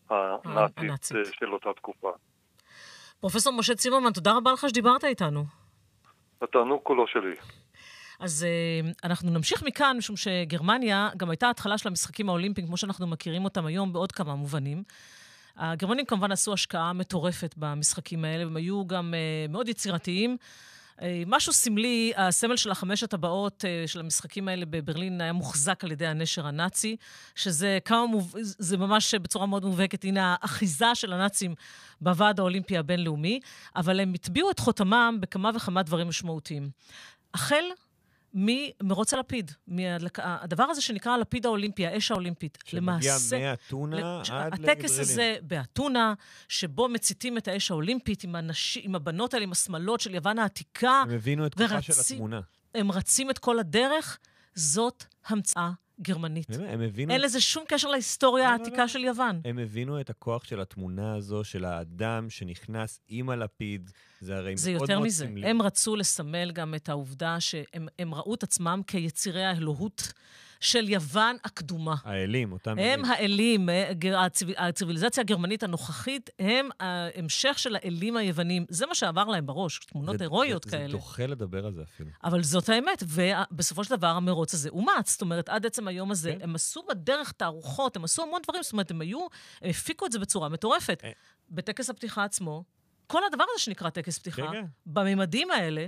הנאצית של אותה תקופה. פרופסור משה צימרמן, תודה רבה לך שדיברת איתנו. התענוג כולו שלי. אז אנחנו נמשיך מכאן, משום שגרמניה גם הייתה התחלה של המשחקים האולימפיים, כמו שאנחנו מכירים אותם היום בעוד כמה מובנים. הגרמנים כמובן עשו השקעה מטורפת במשחקים האלה, והם היו גם מאוד יצירתיים. משהו סמלי, הסמל של 5 הטבעות של המשחקים האלה בברלין היה מוחזק על ידי הנשר הנאצי, שזה זה ממש בצורה מאוד מובהקת, הנה האחיזה של הנאצים בוועד האולימפי הבינלאומי, אבל הם הטביעו את חותמם בכמה וכמה דברים משמעותיים. החל ממרוץ הלפיד, הדבר הזה שנקרא הלפיד האולימפי, האש האולימפית. שמגיע מאתונה עד הטקס הזה באתונה, שבו מציתים את האש האולימפית עם הבנות האלה, עם השמלות של יוון העתיקה. הם הבינו את כוחה של התמונה. הם רצים את כל הדרך, זאת המצאה גרמנית. אין לזה שום קשר להיסטוריה העתיקה של יוון. הם הבינו את הכוח של התמונה הזו, של האדם שנכנס עם הלפיד. זה יותר מזה. הם רצו לסמל גם את העובדה שהם ראו את עצמם כיצירי האלוהות של יוון הקדומה. האלים, אותם הם האלים, הציביליזציה הגרמנית הנוכחית, הם ההמשך של האלים היוונים. זה מה שעבר להם בראש, תמונות הירואיות כאלה. זה דוחה לדבר על זה אפילו. אבל זאת האמת, ובסופו של דבר המרוץ הזה אומץ. זאת אומרת, עד עצם היום הזה, הם עשו בדרך תערוכות, הם עשו המון דברים, זאת אומרת, הם הפיקו את זה בצורה מטורפת. בטקס הפתיחה עצמו, כל הדבר הזה שנקרא טקס פתיחה, בממדים האלה,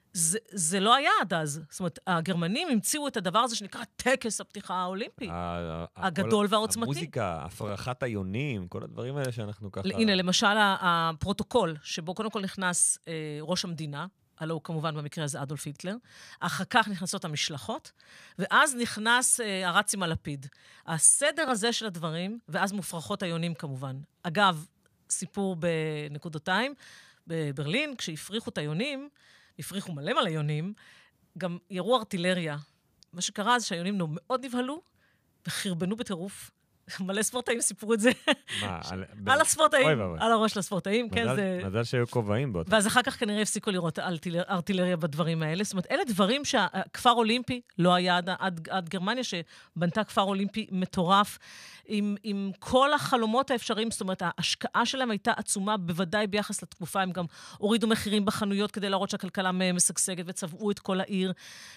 זה לא היה עד אז. זאת אומרת, הגרמנים המציאו את הדבר הזה שנקרא טקס הפתיחה האולימפי. הגדול והעוצמתי. המוזיקה, הפרחת היונים, כל הדברים האלה שאנחנו ככה... הנה, למשל, הפרוטוקול, שבו קודם כל נכנס ראש המדינה, הלא הוא כמובן במקרה הזה אדולף היטלר, אחר כך נכנסות המשלחות, ואז נכנס הרץ עם הלפיד. הסדר הזה של הדברים, ואז מופרחות היונים כמובן. אגב, סיפור בנקודותיים, בברלין, כשהפריחו את היונים, הפריחו מלא היונים, גם ירו ארטילריה. מה שקרה זה שהיונים מאוד נבהלו, וחרבנו בטירוף. מלא ספורטאים סיפרו את זה. מה? על הספורטאים, על הראש של הספורטאים. מזל שהיו כובעים באותה. ואז אחר כך כנראה הפסיקו לראות ארטילריה בדברים האלה. זאת אומרת, אלה דברים שהכפר אולימפי לא היה עד גרמניה, שבנתה כפר אולימפי מטורף, עם כל החלומות האפשריים. זאת אומרת, ההשקעה שלהם הייתה עצומה, בוודאי ביחס לתקופה. הם גם הורידו מחירים בחנויות כדי להראות שהכלכלה משגשגת, וצבעו את כל העיר.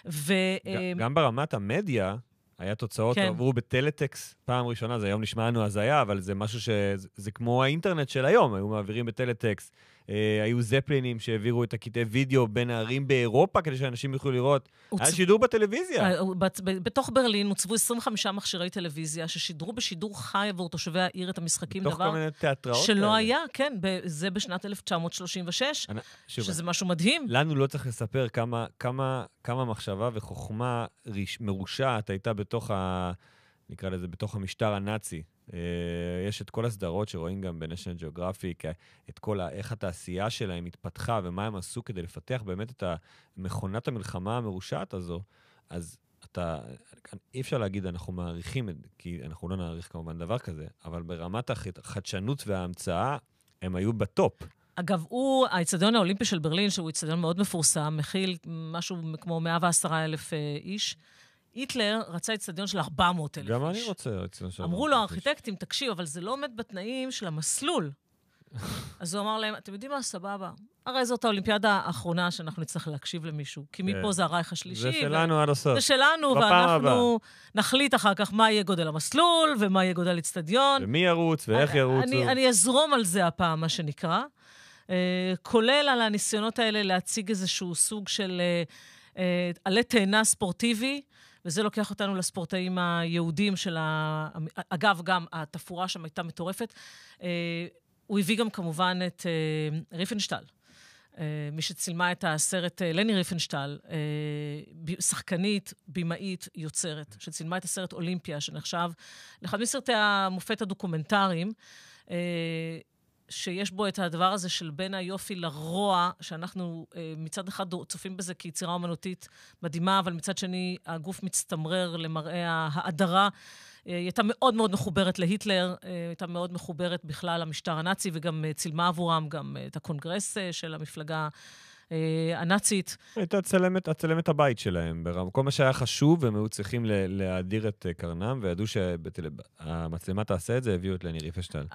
גם ברמת המדיה, היה תוצאות, עברו בטלטקס פעם ראשונה, זה היום נשמע לנו הזיה, אבל זה משהו שזה כמו האינטרנט של היום, היו מעבירים בטלטקס, היו זפלינים שהעבירו את הקטעי וידאו בין הערים באירופה, כדי שאנשים יוכלו לראות, היה שידור בטלוויזיה. בתוך ברלין הוצבו 25 מכשירי טלוויזיה, ששידרו בשידור חי עבור תושבי העיר את המשחקים, בתוך כל מיני תיאטראות שלא היה, כן, זה בשנת 1936, שזה משהו מדהים. לנו לא צריך לספר כמה מחשבה וחוכמה מרושעת הייתה נקרא לזה, בתוך המשטר הנאצי. יש את כל הסדרות שרואים גם ב-National Geographic, את כל איך התעשייה שלהם התפתחה ומה הם עשו כדי לפתח באמת את מכונת המלחמה המרושעת הזו. אז אי אפשר להגיד אנחנו מעריכים, כי אנחנו לא נעריך כמובן דבר כזה, אבל ברמת החדשנות וההמצאה הם היו בטופ. אגב, האצטדיון האולימפי של ברלין, שהוא אצטדיון מאוד מפורסם, מכיל משהו כמו 110,000 איש, היטלר רצה אצטדיון של 400,000 איש. גם אני רוצה אצטדיון של 400,000. אמרו לו הארכיטקטים, תקשיב, אבל זה לא עומד בתנאים של המסלול. אז הוא אמר להם, אתם יודעים מה? סבבה. הרי זאת האולימפיאדה האחרונה שאנחנו נצטרך להקשיב למישהו, כי מפה זה הרייך השלישי. זה שלנו עד הסוף. זה שלנו, ואנחנו נחליט אחר כך מה יהיה גודל המסלול, ומה יהיה גודל אצטדיון. ומי ירוץ, ואיך ירוצו. אני אזרום על זה הפעם, מה שנקרא. כולל על הניסיונות האלה להציג איזשהו סוג של עלי תאנה ספורטיבי, וזה לוקח אותנו לספורטאים היהודים אגב, גם התפאורה שם הייתה מטורפת. הוא הביא גם כמובן את ריפנשטל, מי שצילמה את הסרט, לני ריפנשטל, שחקנית, בימאית, יוצרת, שצילמה את הסרט אולימפיה, שנחשב לאחד מסרטי המופת הדוקומנטריים, שיש בו את הדבר הזה של בין היופי לרוע, שאנחנו מצד אחד צופים בזה כיצירה אומנותית מדהימה, אבל מצד שני הגוף מצטמרר למראה ההדרה. היא הייתה מאוד מאוד מחוברת להיטלר, הייתה מאוד מחוברת בכלל למשטר הנאצי, וגם צילמה עבורם גם את הקונגרס של המפלגה הנאצית. הייתה הצלמת הבית שלהם, כל מה שהיה חשוב, הם היו צריכים להדיר את קרנם, וידעו שהמצלמה תעשה את זה, הביאו את לני ריפנשטל.